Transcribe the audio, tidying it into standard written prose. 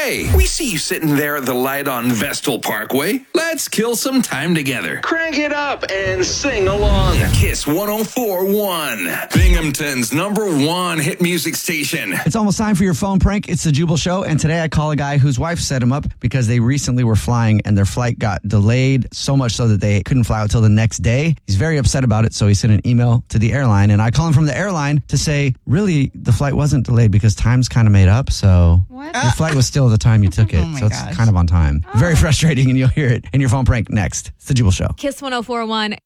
Hey, we see you sitting there at the light on Vestal Parkway. Let's kill some time together. Crank it up and sing along. Kiss 104.1. Binghamton's #1 hit music station. It's almost time for your phone prank. It's the Jubal Show, and today I call a guy whose wife set him up because they recently were flying and their flight got delayed so much so that they couldn't fly out till the next day. He's very upset about it, so he sent an email to the airline, and I call him from the airline to say, really, the flight wasn't delayed because time's kind of made up, so your flight was still the time you took it, so it's kind of on time. Very frustrating, and you'll hear it in your phone prank next. It's the Jubal Show. Kiss 104.1.